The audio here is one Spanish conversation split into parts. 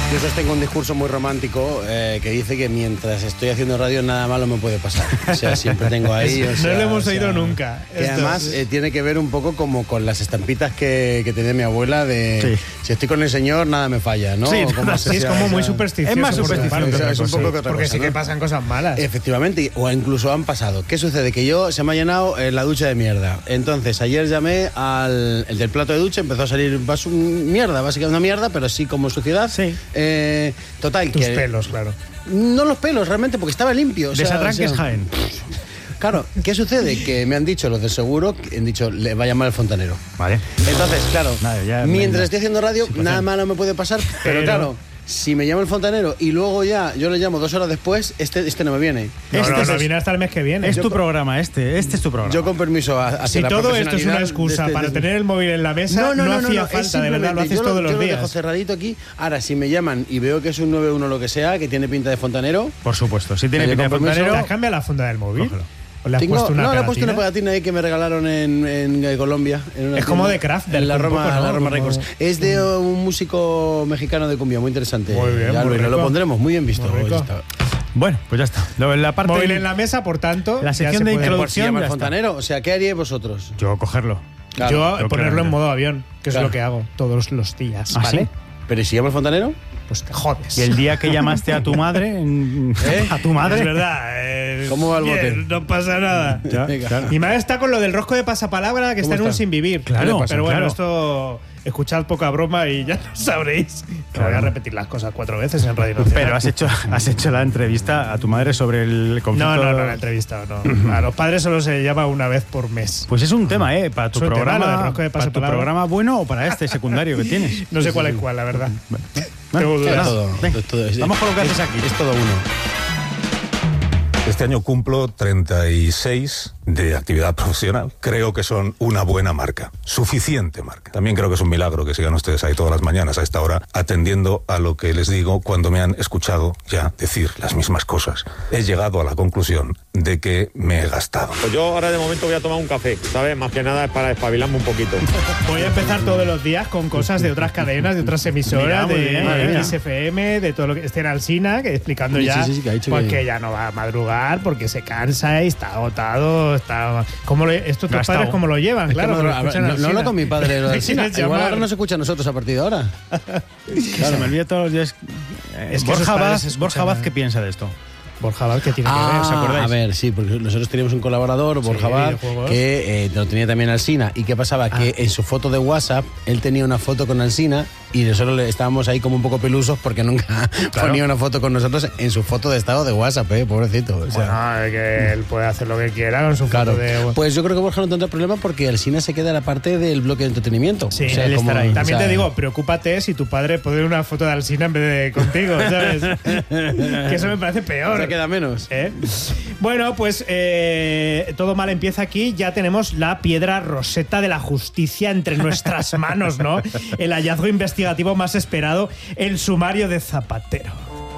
Yo sostengo un discurso muy romántico que dice que mientras estoy haciendo radio nada malo me puede pasar. O sea, siempre tengo ahí... no lo hemos oído nunca. Que además tiene que ver un poco como con las estampitas que tenía mi abuela de si estoy con el señor nada me falla, ¿no? Sí, es como muy supersticioso. Es más supersticioso. Es un poco que otra porque cosa, sí que ¿no? pasan cosas malas. Efectivamente, o incluso han pasado. ¿Qué sucede? Que se me ha llenado la ducha de mierda. Entonces, ayer llamé el del plato de ducha, empezó a salir mierda, básicamente una mierda, pero sí como suciedad. Sí. Total. Tus pelos, claro. No los pelos, realmente, porque estaba limpio. Desatranques Jaén. Claro, ¿qué sucede? Que me han dicho los de seguro, han dicho, le va a llamar el fontanero. Vale. Entonces, claro, mientras estoy haciendo radio, situación. nada malo me puede pasar, pero claro, si me llama el fontanero y luego ya yo le llamo 2 horas después, este no me viene. No viene hasta el mes que viene. Es tu programa, este es tu programa. Yo con permiso si todo esto es una excusa para tener el móvil en la mesa, no hacía falta, de verdad, lo haces todos los días. Yo lo dejo cerradito aquí. Ahora, si me llaman y veo que es un 91 lo que sea, que tiene pinta de fontanero... Por supuesto, si tiene pinta de fontanero... ¿Te has cambiado la funda del móvil? Cógelo. ¿O le has puesto una le he pegatina? puesto una pegatina ahí que me regalaron en Colombia. Es como de Kraft, en la Roma, ¿no? la Roma Records. Es de un músico mexicano de cumbia, muy interesante. Muy bien, ya muy rico. lo pondremos, muy bien visto. Muy rico. Bueno, pues ya está. La parte móvil en la mesa, por tanto... La sección de introducción por si llama el ya fontanero, o sea, ¿qué haríais vosotros? Yo cogerlo. Claro, yo ponerlo en modo avión, que es lo que hago todos los días, ¿Ah, ¿vale? sí? ¿Pero si llama el fontanero? Pues te jodes. Y el día que llamaste a tu madre... ¿A tu madre? Es verdad. ¿Cómo va el bote? No pasa nada. Venga. Mi madre está con lo del rosco de pasapalabra, que está en un sin vivir. Claro, pero bueno, claro. esto... Escuchad poca broma y ya lo sabréis. Que voy a repetir las cosas 4 veces en Radio Nacional. Pero has hecho la entrevista a tu madre sobre el conflicto... No, la entrevista no. A los padres solo se llama una vez por mes. Pues es un tema, para tu Es un tema, lo del programa, rosco de para tu pasapalabra. programa bueno o para este secundario que tienes. No sé cuál es cuál, la verdad. Tengo Es dudas. todo. Venga, vamos con lo que haces aquí. Es todo uno. Este año cumplo 36 de actividad profesional. Creo que son una buena marca, suficiente marca. También creo que es un milagro que sigan ustedes ahí todas las mañanas a esta hora atendiendo a lo que les digo cuando me han escuchado ya decir las mismas cosas. He llegado a la conclusión de que me he gastado. Pues yo ahora de momento voy a tomar un café, ¿sabes? Más que nada es para despabilarme un poquito. Voy a empezar todos los días con cosas de otras cadenas, de otras emisoras, de XFM, de todo lo que esté en Alsina, que explicando ya Sí, que ha dicho que ya no va a madrugar porque se cansa y está agotado. Esto tus padres cómo lo llevan, claro. No hablo con mi padre lo del Alsina. ¿Quieres Igual llamar? ahora no se escucha a nosotros a partir de ahora. Se me olvida todos los días. Es que Borja esos padres Vaz, ¿qué piensa de esto? Borja Vaz, ¿qué tiene que ver? ¿Os acordáis? A ver, sí, porque nosotros teníamos un colaborador, Borja Vaz, videojuegos. que lo tenía también Alsina. ¿Y qué pasaba? Que en su foto de WhatsApp, él tenía una foto con Alsina y nosotros estábamos ahí como un poco pelusos porque nunca ponía una foto con nosotros en su foto de estado de WhatsApp, pobrecito. O sea, Bueno, que él puede hacer lo que quiera con su claro. foto de... Pues yo creo que Borja no tendrá problema porque Alsina se queda en la parte del bloque de entretenimiento. Sí, o sea, él como- estará ahí. También o sea, te digo, preocúpate si tu padre pone una foto de Alsina en vez de contigo, ¿sabes? Que eso me parece peor. se queda menos. Bueno, pues todo mal empieza aquí. Ya tenemos la piedra roseta de la justicia entre nuestras manos, ¿no? El hallazgo investigativo más esperado, el sumario de Zapatero.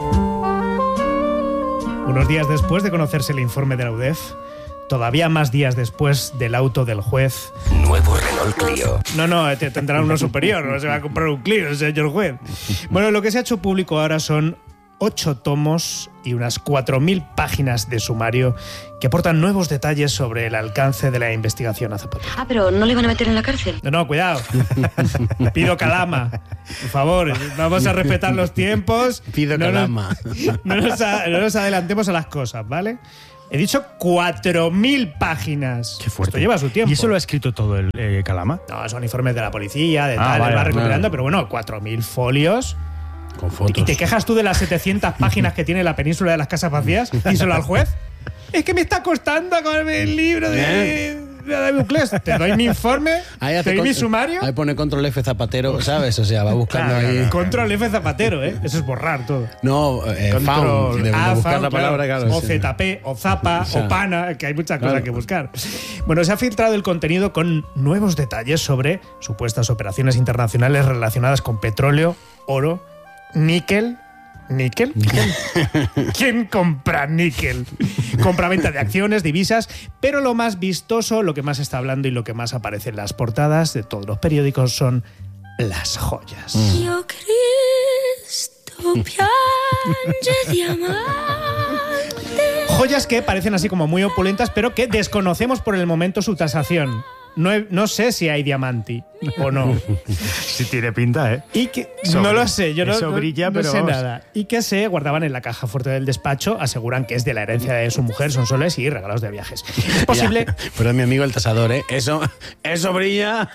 Unos días después de conocerse el informe de la UDEF, todavía más días después del auto del juez... Nuevo Renault Clio. No, tendrá uno superior, no se va a comprar un Clio, señor juez. Bueno, lo que se ha hecho público ahora son 8 tomos y unas 4.000 páginas de sumario que aportan nuevos detalles sobre el alcance de la investigación a Zapatero. Ah, pero ¿no le van a meter en la cárcel? No, cuidado. Pido calama. Por favor, vamos a respetar los tiempos. Pido calama. No nos adelantemos a las cosas, ¿vale? He dicho 4.000 páginas. Qué fuerte. Esto lleva su tiempo. ¿Y eso lo ha escrito todo el Calama? No, son informes de la policía, de Ah, tal, vale, él va recuperando, vale. pero bueno, 4.000 folios. Con fotos. ¿Y te quejas tú de las 700 páginas que tiene la península de las casas vacías? Díselo al juez. Es que me está costando acabarme el libro de Buclés. Te doy mi informe, te doy mi sumario. Ahí pone control F Zapatero, ¿sabes? O sea, va buscando ahí. Control F Zapatero, ¿eh? Eso es borrar todo. No, found, de buscar found, la palabra, claro. O sí. ZP, o Zapa, O sea, o Pana, que hay muchas cosas claro. que buscar. Bueno, se ha filtrado el contenido con nuevos detalles sobre supuestas operaciones internacionales relacionadas con petróleo, oro, níquel. ¿Níquel? ¿Quién compra níquel? Compraventa de acciones, divisas, pero lo más vistoso, lo que más está hablando y lo que más aparece en las portadas de todos los periódicos son las joyas. Yo Cristo Joyas que parecen así como muy opulentas, pero que desconocemos por el momento su tasación. No sé si hay diamanti o no. Sí tiene pinta, ¿eh? Y que, no lo sé, yo eso no brilla, pero sé vamos. nada. Y que se guardaban en la caja fuerte del despacho, aseguran que es de la herencia de su mujer, son soles y regalos de viajes. Es posible... Ya, pero mi amigo el tasador, ¿eh? Eso brilla.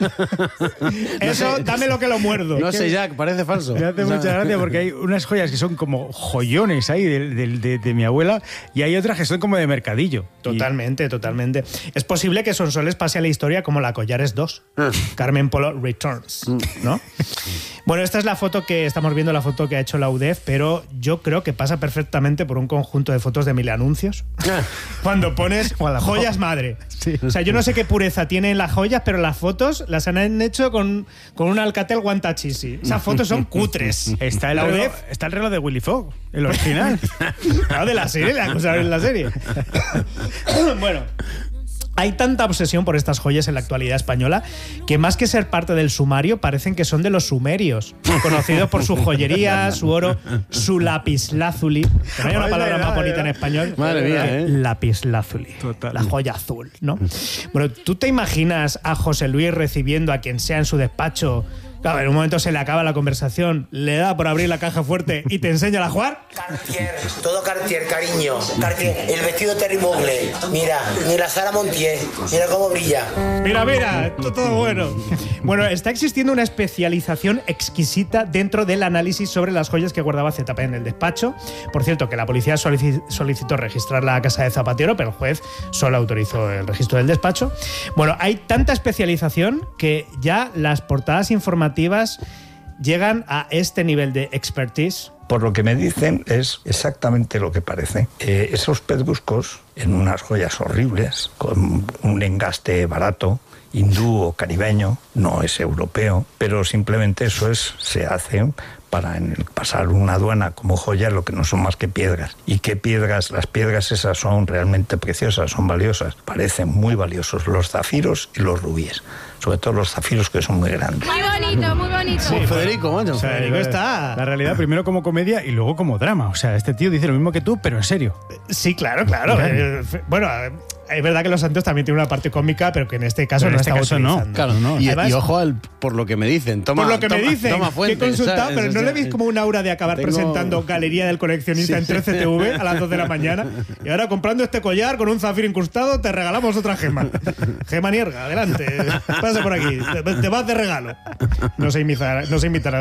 Eso, dame lo que lo muerdo. No sé, Jack, parece falso. Me hace mucha gracia porque hay unas joyas que son como joyones ahí de mi abuela y hay otras que son como de mercadillo. Totalmente, totalmente. Es posible que Sonsoles pase a la historia como la Collares 2. Carmen Polo Returns, ¿no? Bueno, esta es la foto que estamos viendo, la foto que ha hecho la UDEF, pero yo creo que pasa perfectamente por un conjunto de fotos de 1000 anuncios. Cuando pones joyas madre. Sí. O sea, yo no sé qué pureza tienen las joyas, pero las fotos las han hecho con un Alcatel Guantachisi. Esas fotos son cutres. Está el reloj de Willy Fogg, el original. Claro, de la serie, la cosa en la serie. Bueno, hay tanta obsesión por estas joyas en la actualidad española que más que ser parte del sumario parecen que son de los sumerios, conocidos por su joyería, su oro, su lapislázuli. No hay una palabra más bonita en español. Madre mía, ¿eh? Lapislázuli. Total. La joya azul, ¿no? Bueno, ¿tú te imaginas a José Luis recibiendo a quien sea en su despacho? Claro, en un momento se le acaba la conversación, le da por abrir la caja fuerte y te enseña a jugar. Cartier, todo Cartier, cariño. Cartier, el vestido Terry Mugler. Mira, ni la Sara Montier. Mira cómo brilla. Mira, esto todo bueno. Bueno, está existiendo una especialización exquisita dentro del análisis sobre las joyas que guardaba ZP en el despacho. Por cierto, que la policía solicitó registrar la casa de Zapatero, pero el juez solo autorizó el registro del despacho. Bueno, hay tanta especialización que ya las portadas informativas llegan a este nivel de expertise. Por lo que me dicen es exactamente lo que parece. Esos pedruscos en unas joyas horribles, con un engaste barato, hindú o caribeño, no es europeo, pero simplemente eso se hace para pasar una aduana como joya, lo que no son más que piedras. ¿Y qué piedras? Las piedras esas son realmente preciosas, son valiosas, parecen muy valiosos los zafiros y los rubíes. Sobre todo los zafiros, que son muy grandes. Muy bonito, muy bonito. Sí, Federico, macho. Federico está... La realidad, primero como comedia y luego como drama. O sea, este tío dice lo mismo que tú, pero en serio. Sí, claro. Bueno, es verdad que los santos también tienen una parte cómica, pero que en este caso Pero no en este está caso no. utilizando. Claro, no. Y Además, ojo por lo que me dicen. Toma, por lo que me dicen, toma que he fuente, consultado, ¿sabes? pero ¿no O sea, le veis como un aura de acabar presentando Galería del Coleccionista en 13TV a las 2 de la mañana? Y ahora comprando este collar con un zafiro incrustado te regalamos otra gema. Gema Nierga, adelante. Pasa por aquí. Te vas de regalo. No se invitará. No.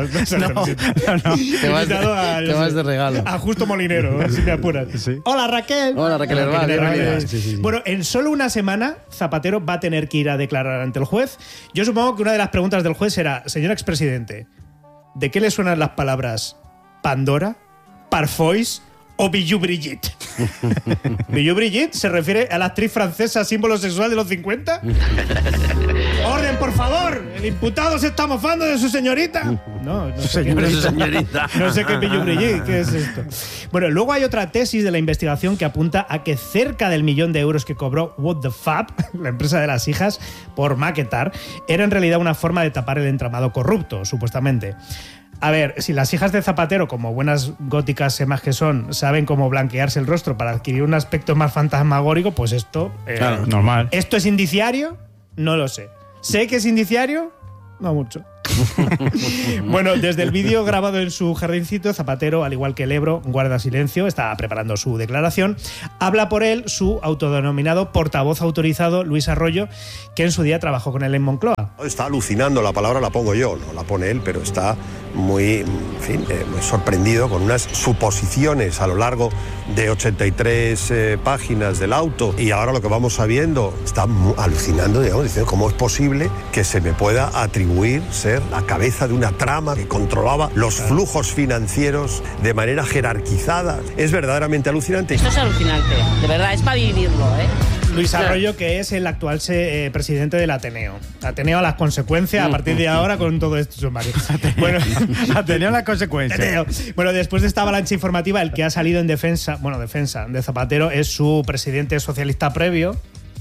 Te vas de regalo. A Justo Molinero, si me apuras. Sí. Hola, Raquel. Hola, Raquel Hervás, bienvenida. Sí. Bueno, en solo una semana Zapatero va a tener que ir a declarar ante el juez. Yo supongo que una de las preguntas del juez será: señor expresidente, ¿de qué le suenan las palabras Pandora, Parfois o Bijou Brigitte? ¿Bijou Brigitte se refiere a la actriz francesa símbolo sexual de los 50? ¡Orden, por favor! ¡El imputado se está mofando de su señorita! No sé Señorita. no sé qué es Bijou Brigitte, ¿qué es esto? Bueno, luego hay otra tesis de la investigación que apunta a que cerca del 1.000.000 de euros que cobró What the Fab, la empresa de las hijas, por maquetar, era en realidad una forma de tapar el entramado corrupto, supuestamente. A ver, si las hijas de Zapatero, como buenas góticas semas que son, saben cómo blanquearse el rostro para adquirir un aspecto más fantasmagórico, pues esto... Claro, normal. ¿Esto es indiciario? No lo sé. ¿Sé que es indiciario? No mucho. Bueno, desde el vídeo grabado en su jardincito, Zapatero, al igual que el Ebro, guarda silencio, está preparando su declaración. Habla por él su autodenominado portavoz autorizado, Luis Arroyo, que en su día trabajó con él en Moncloa. Está alucinando, la palabra la pongo yo, no la pone él, pero está muy, muy sorprendido con unas suposiciones a lo largo de 83 páginas del auto, y ahora lo que vamos sabiendo, está alucinando, digamos, diciendo cómo es posible que se me pueda atribuir ser la cabeza de una trama que controlaba los flujos financieros de manera jerarquizada. Es verdaderamente alucinante. Esto es alucinante, de verdad, es para vivirlo, ¿eh? Luis Arroyo, que es el actual presidente del Ateneo. Ateneo a las consecuencias a partir de ahora con todo esto sumario. Bueno, Ateneo a las consecuencias. Ateneo. Bueno, después de esta avalancha informativa, el que ha salido en defensa de Zapatero es su presidente socialista previo.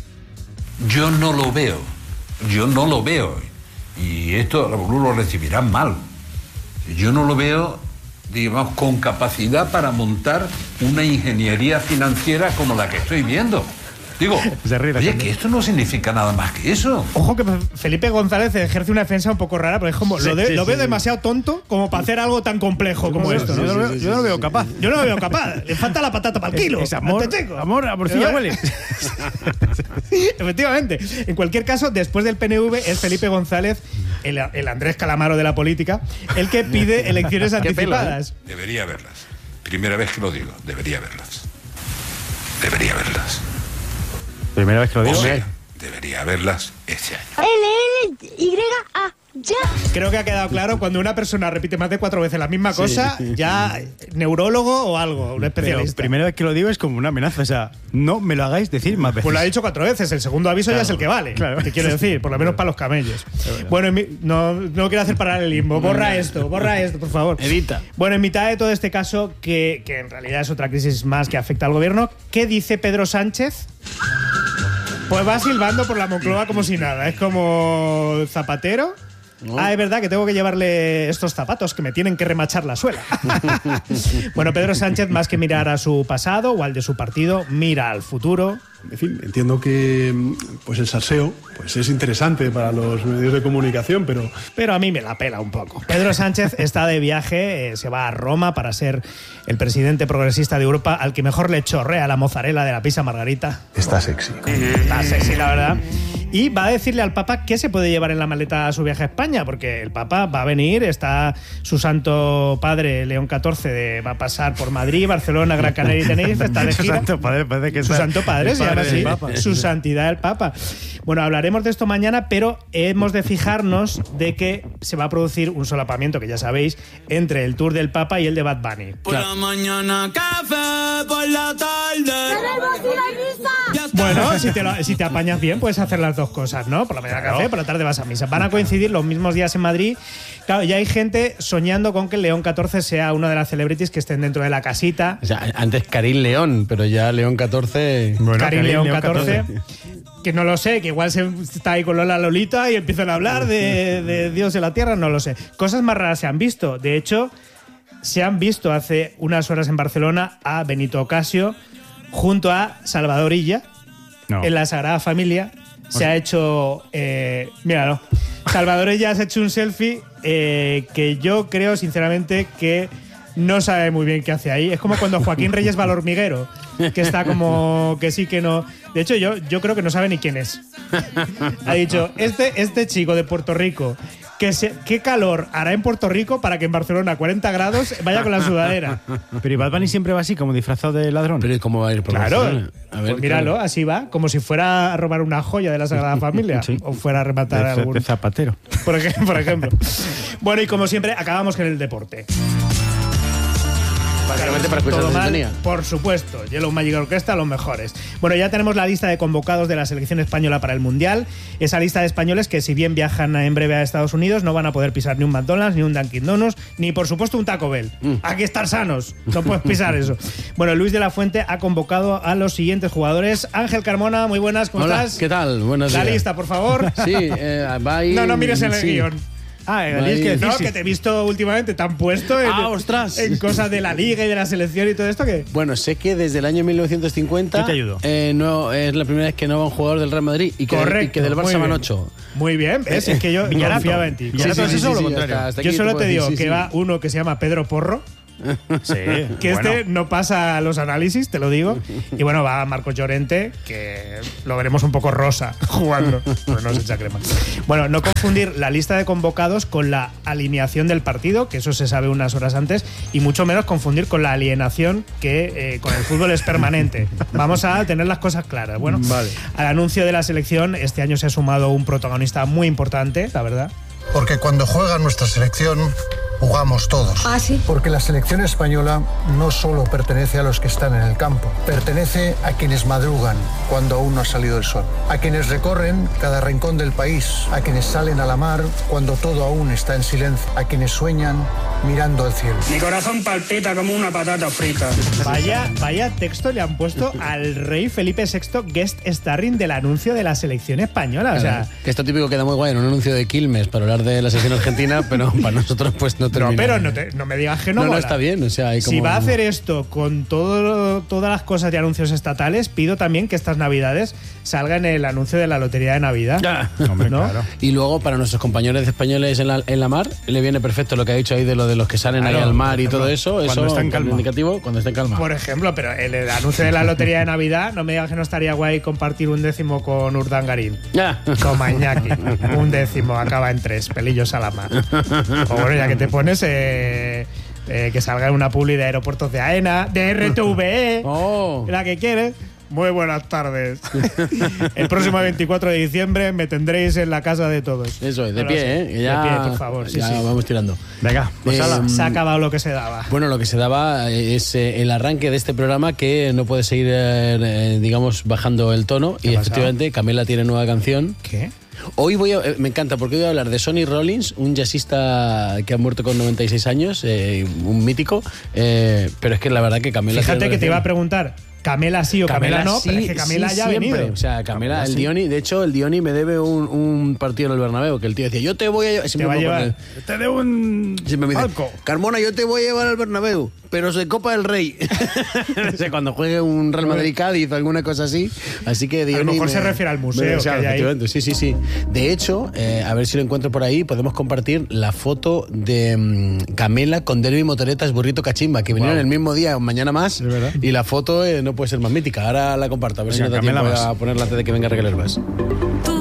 Yo no lo veo. Y esto algunos lo recibirán mal. Yo no lo veo digamos, con capacidad para montar una ingeniería financiera como la que estoy viendo. Digo, oye, que esto no significa nada más que eso. Ojo que Felipe González ejerce una defensa un poco rara, porque es como, lo veo demasiado tonto como para hacer algo tan complejo como esto, ¿no? Yo no lo veo capaz. Yo no lo veo capaz. Le falta la patata para el kilo. Es amor, amorcilla huele. Efectivamente. En cualquier caso, después del PNV es Felipe González, el Andrés Calamaro de la política, el que pide elecciones anticipadas. Debería verlas. Primera vez que lo digo, debería verlas. Debería verlas. Primera vez que lo digo. O sea, debería verlas este año. L-L-Y-A, ya. Creo que ha quedado claro, cuando una persona repite más de 4 veces la misma cosa, ya neurólogo o algo, un especialista. Pero primera vez que lo digo es como una amenaza, o sea, no me lo hagáis decir más veces. Pues lo ha dicho 4 veces, el segundo aviso ya es el que vale. Claro. ¿Qué quiero decir? Por lo menos para los camellos. Bueno, no quiero hacer paralelismo. Borra esto, por favor. Edita. Bueno, en mitad de todo este caso, que en realidad es otra crisis más que afecta al gobierno, ¿qué dice Pedro Sánchez? Pues va silbando por la Moncloa como si nada. Es como Zapatero. No. Es verdad que tengo que llevarle estos zapatos que me tienen que remachar la suela. Bueno, Pedro Sánchez, más que mirar a su pasado o al de su partido, mira al futuro. En fin, entiendo que pues el salseo pues es interesante para los medios de comunicación, pero a mí me la pela un poco. Pedro Sánchez está de viaje, se va a Roma para ser el presidente progresista de Europa al que mejor le chorrea la mozzarella de la pizza margarita. Está sexy. Está sexy, la verdad. Y va a decirle al Papa qué se puede llevar en la maleta a su viaje a España, porque el Papa va a venir, está su santo padre León XIV, va a pasar por Madrid, Barcelona, Gran Canaria y Tenerife, está de gira. Su santo padre, parece que su santo padre se llama así, su santidad el Papa. Bueno, hablaremos de esto mañana, pero hemos de fijarnos de que se va a producir un solapamiento, que ya sabéis, entre el tour del Papa y el de Bad Bunny. Por la mañana café, por la tarde. Bueno, si te apañas bien, puedes hacer las dos cosas, ¿no? Por la mañana café, por la tarde vas a misa. Van a coincidir los mismos días en Madrid. Claro, ya hay gente soñando con que León XIV sea una de las celebrities que estén dentro de la casita. O sea, antes Karim León, pero ya León XIV... Bueno, Karim León XIV. Que no lo sé, que igual se está ahí con Lola Lolita y empiezan a hablar de Dios en la tierra, no lo sé. Cosas más raras se han visto. De hecho, se han visto hace unas horas en Barcelona a Benito Ocasio junto a Salvador Illa en la Sagrada Familia. Se ha hecho... míralo. Salvador Illa se ha hecho un selfie que yo creo, sinceramente, que no sabe muy bien qué hace ahí. Es como cuando Joaquín Reyes va al hormiguero, que está como que sí, que no. De hecho, yo creo que no sabe ni quién es. Ha dicho, este chico de Puerto Rico, ¿qué calor hará en Puerto Rico para que en Barcelona a 40 grados vaya con la sudadera? Pero Bad Bunny siempre va así, como disfrazado de ladrón. Pero ¿cómo va a ir por Claro, a ver, pues míralo, así va, como si fuera a robar una joya de la Sagrada Familia. Sí. O fuera a rematar algún... De Zapatero. Por ejemplo. Bueno, y como siempre, acabamos con el deporte. Básicamente para escuchar la sintonía. Por supuesto, Yellow Magic Orchestra, los mejores. Bueno, ya tenemos la lista de convocados de la selección española para el Mundial. Esa lista de españoles que, si bien viajan en breve a Estados Unidos, no van a poder pisar ni un McDonald's, ni un Dunkin' Donuts, ni por supuesto un Taco Bell. Hay que estar sanos, no puedes pisar eso. Bueno, Luis de la Fuente ha convocado a los siguientes jugadores. Ángel Carmona, muy buenas, ¿cómo estás? ¿Qué tal? Buenos días. La lista, por favor. Sí, va a ir... No mires en el guión. Tienes que decir, que te he visto últimamente tan puesto en cosas de la liga y de la selección y todo esto que... Bueno, sé que desde el año 1950 Yo te ayudo. No es la primera vez que no va un jugador del Real Madrid y que del Barça van 8. Muy bien, ¿ves? Es que yo confiaba en ti. Villarato es eso o lo contrario. Yo solo te digo que va uno que se llama Pedro Porro. Sí, que no pasa los análisis, te lo digo. Y bueno, va Marcos Llorente, que lo veremos un poco rosa jugando, pero no se echa crema. Bueno, no confundir la lista de convocados con la alineación del partido, que eso se sabe unas horas antes, y mucho menos confundir con la alienación que con el fútbol es permanente. Vamos a tener las cosas claras. Bueno, vale. Al anuncio de la selección, este año se ha sumado un protagonista muy importante, la verdad. Porque cuando juega nuestra selección, jugamos todos. ¿Ah, sí? Porque la selección española no solo pertenece a los que están en el campo, pertenece a quienes madrugan cuando aún no ha salido el sol, a quienes recorren cada rincón del país, a quienes salen a la mar cuando todo aún está en silencio, a quienes sueñan mirando al cielo. Mi corazón palpita como una patata frita. Vaya texto le han puesto al rey Felipe VI guest starring del anuncio de la selección española. O sea, que esto típico queda muy guay en un anuncio de Quilmes para hablar de la selección argentina, pero para nosotros pues no termina. No, pero no me digas que no. No, está bien. O sea, hay como... Si va a hacer esto con todas las cosas de anuncios estatales, pido también que estas navidades salga en el anuncio de la lotería de Navidad. Hombre, ¿no? Claro. Y luego para nuestros compañeros españoles en la mar, le viene perfecto lo que ha dicho ahí de lo de los que salen ahí al mar y todo eso. Cuando está en calma. Indicativo, cuando está en calma. Por ejemplo, pero el anuncio de la lotería de Navidad, no me digas que no estaría guay compartir un décimo con Urdangarín. Con Mañaki. Un décimo, acaba en 3, pelillos a la mar. O bueno, ya que te pones... que salga en una publi de Aeropuertos de AENA, de RTVE, la que quieres. Muy buenas tardes. El próximo 24 de diciembre me tendréis en la casa de todos. Eso es, de pie, ¿eh? Ya, de pie, por favor. Ya vamos tirando. Venga, pues se ha acabado lo que se daba. Bueno, lo que se daba es el arranque de este programa que no puede seguir, digamos, bajando el tono. Y efectivamente, Camela tiene nueva canción. ¿Qué? Hoy me encanta porque hoy voy a hablar de Sonny Rollins, un jazzista que ha muerto con 96 años, un mítico, pero es que la verdad que Camela... Fíjate que te iba a preguntar, Camela sí o Camela no, sí, pero es que Camela sí, ya ha venido. O sea, Camela, el Dioni, de hecho, el Dioni me debe un partido en el Bernabéu, que el tío decía, yo te voy a llevar... Te va a llevar. Te debo un palco. Carmona, yo te voy a llevar al Bernabéu, pero soy Copa del Rey. O sea, cuando juegue un Real Madrid-Cádiz o alguna cosa así. Así que Dioni... A lo mejor se refiere al museo. O sea, que hay ahí. Sí. De hecho, a ver si lo encuentro por ahí, podemos compartir la foto de Camela con Derby Motoretas Burrito Cachimba, que vinieron el mismo día, mañana más, y la foto no puede ser más mítica. Ahora la comparto, a ver si no da tiempo a ponerla antes de que venga Raquel Herbas.